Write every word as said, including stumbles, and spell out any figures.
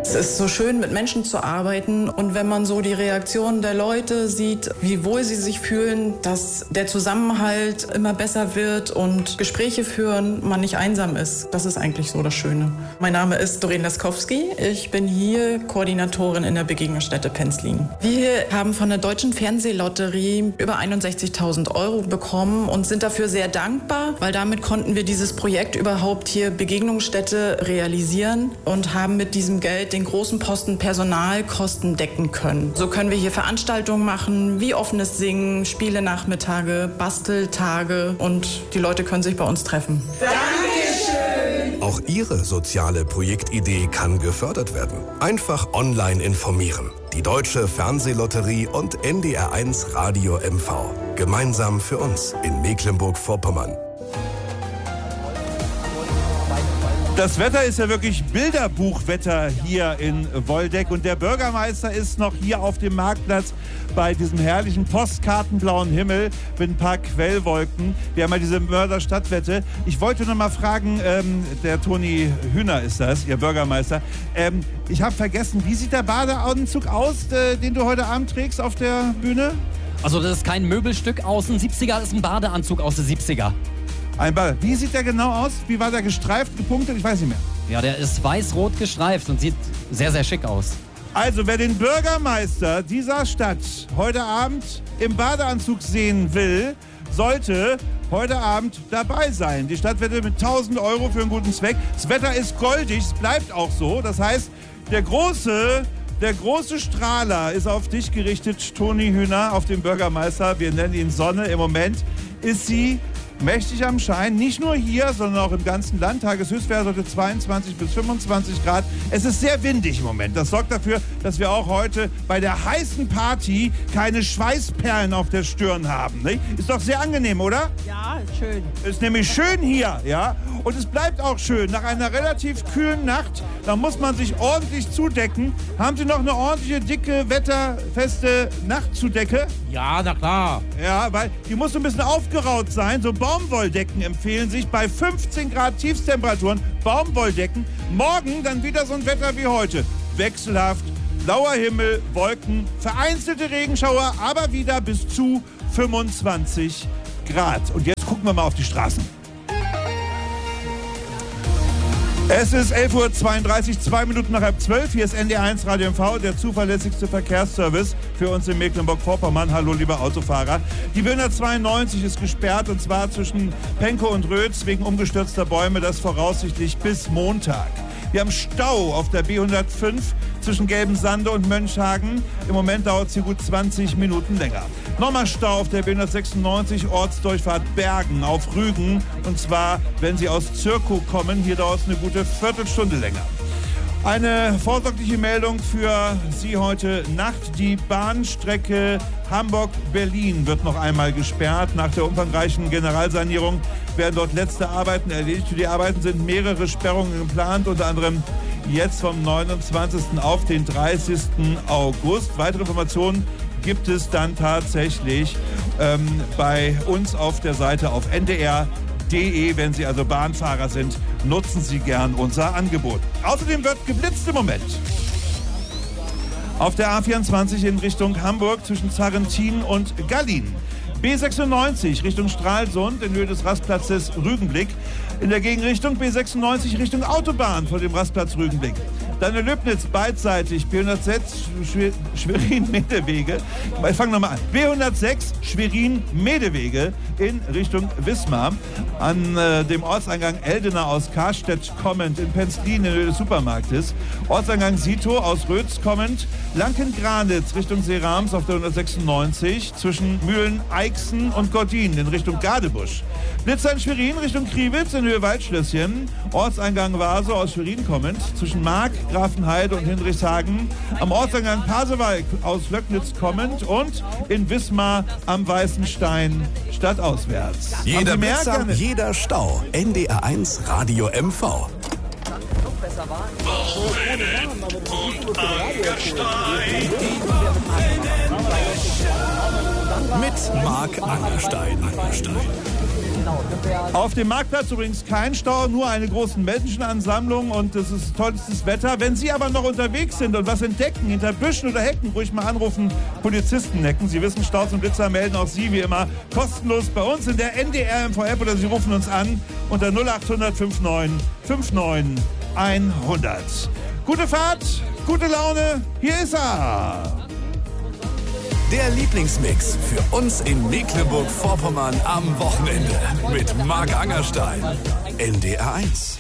Es ist so schön, mit Menschen zu arbeiten und wenn man so die Reaktionen der Leute sieht, wie wohl sie sich fühlen, dass der Zusammenhalt immer besser wird und Gespräche führen, man nicht einsam ist. Das ist eigentlich so das Schöne. Mein Name ist Doreen Laskowski. Ich bin hier Koordinatorin in der Begegnungsstätte Penzlin. Wir haben von der Deutschen Fernsehlotterie über einundsechzigtausend Euro bekommen und sind dafür sehr dankbar, weil damit konnten wir dieses Projekt überhaupt hier Begegnungsstätte realisieren und haben mit diesem Geld den großen Posten Personalkosten decken können. So können wir hier Veranstaltungen machen, wie offenes Singen, Spielenachmittage, Basteltage und die Leute können sich bei uns treffen. Dankeschön! Auch Ihre soziale Projektidee kann gefördert werden. Einfach online informieren. Die Deutsche Fernsehlotterie und N D R eins Radio M V. Gemeinsam für uns in Mecklenburg-Vorpommern. Das Wetter ist ja wirklich Bilderbuchwetter hier in Woldeck und der Bürgermeister ist noch hier auf dem Marktplatz bei diesem herrlichen postkartenblauen Himmel mit ein paar Quellwolken. Wir haben ja diese Mörder-Stadtwette. Ich wollte noch mal fragen, ähm, der Toni Hühner ist das, Ihr Bürgermeister. Ähm, ich habe vergessen, wie sieht der Badeanzug aus, äh, den du heute Abend trägst auf der Bühne? Also das ist kein Möbelstück aus den siebziger, das ist ein Badeanzug aus den siebziger. Ein Ball. Wie sieht der genau aus? Wie war der gestreift, gepunktet? Ich weiß nicht mehr. Ja, der ist weiß-rot gestreift und sieht sehr, sehr schick aus. Also, wer den Bürgermeister dieser Stadt heute Abend im Badeanzug sehen will, sollte heute Abend dabei sein. Die Stadtwette mit tausend Euro für einen guten Zweck. Das Wetter ist goldig, es bleibt auch so. Das heißt, der große... Der große Strahler ist auf dich gerichtet, Toni Hühner, auf den Bürgermeister. Wir nennen ihn Sonne. Im Moment ist sie mächtig am Schein. Nicht nur hier, sondern auch im ganzen Land. Tageshöchstwert sollte zweiundzwanzig bis fünfundzwanzig Grad. Es ist sehr windig im Moment. Das sorgt dafür, dass wir auch heute bei der heißen Party keine Schweißperlen auf der Stirn haben. Nicht? Ist doch sehr angenehm, oder? Ja, ist schön. Ist nämlich schön hier, ja. Und es bleibt auch schön. Nach einer relativ kühlen Nacht, da muss man sich ordentlich zudecken. Haben Sie noch eine ordentliche, dicke, wetterfeste Nachtzudecke? Ja, na klar. Ja, weil die muss so ein bisschen aufgeraut sein. So Baumwolldecken empfehlen sich bei fünfzehn Grad Tiefstemperaturen. Baumwolldecken. Morgen dann wieder so ein Wetter wie heute. Wechselhaft, blauer Himmel, Wolken, vereinzelte Regenschauer, aber wieder bis zu fünfundzwanzig Grad. Und jetzt gucken wir mal auf die Straßen. Es ist elf Uhr zweiunddreißig, zwei Minuten nach halb zwölf. Hier ist N D R eins Radio M V, der zuverlässigste Verkehrsservice für uns in Mecklenburg-Vorpommern. Hallo, liebe Autofahrer. Die B hundertzweiundneunzig ist gesperrt und zwar zwischen Penkow und Rötz wegen umgestürzter Bäume, das voraussichtlich bis Montag. Wir haben Stau auf der B hundertfünf zwischen Gelbensande und Mönchhagen. Im Moment dauert es hier gut zwanzig Minuten länger. Nochmal Stau auf der B hundertsechsundneunzig Ortsdurchfahrt Bergen auf Rügen. Und zwar, wenn Sie aus Zirkow kommen, hier dauert es eine gute Viertelstunde länger. Eine vorsorgliche Meldung für Sie heute Nacht. Die Bahnstrecke Hamburg-Berlin wird noch einmal gesperrt. Nach der umfangreichen Generalsanierung werden dort letzte Arbeiten erledigt. Für die Arbeiten sind mehrere Sperrungen geplant, unter anderem jetzt vom neunundzwanzigsten auf den dreißigsten August. Weitere Informationen gibt es dann tatsächlich ähm, bei uns auf der Seite auf N D R punkt de. Wenn Sie also Bahnfahrer sind, nutzen Sie gern unser Angebot. Außerdem wird geblitzt im Moment. Auf der A vierundzwanzig in Richtung Hamburg zwischen Zarrentin und Gallin. B sechsundneunzig Richtung Stralsund in Höhe des Rastplatzes Rügenblick. In der Gegenrichtung B sechsundneunzig Richtung Autobahn vor dem Rastplatz Rügenblick. Dann in Löbnitz beidseitig B hundertsechs Schwerin-Medewege. Ich fange nochmal an. B hundertsechs Schwerin-Medewege in Richtung Wismar. An äh, dem Ortseingang Eldener aus Karstedt kommend in Penzlin in Höhe des Supermarktes. Ortseingang Sito aus Rötz kommend. Lanken-Granitz Richtung Seerams auf der hundertsechsundneunzig. Zwischen Mühlen, Eichsen und Gordin in Richtung Gadebusch. Blitzer in Schwerin Richtung Kriwitz in Höhe Waldschlösschen. Ortseingang Vaso aus Schwerin kommend. Zwischen Mark, Grafenheide und Hinrichshagen. Am Ortseingang Pasewalk aus Löcknitz kommend. Und in Wismar am Weißen Stein stadtauswärts. Jeder Blitzer, jeder Stau. N D R eins Radio M V. Mit Marc Angerstein. Angerstein. Auf dem Marktplatz übrigens kein Stau, nur eine große Menschenansammlung und es ist tollstes Wetter. Wenn Sie aber noch unterwegs sind und was entdecken, hinter Büschen oder Hecken, ruhig mal anrufen, Polizisten necken. Sie wissen, Staus und Blitzer melden auch Sie wie immer kostenlos bei uns in der N D R M V-App oder Sie rufen uns an unter null acht hundert neunundfünfzig neunundfünfzig hundert. Gute Fahrt, gute Laune, hier ist er. Der Lieblingsmix für uns in Mecklenburg-Vorpommern am Wochenende mit Marc Angerstein. N D R eins.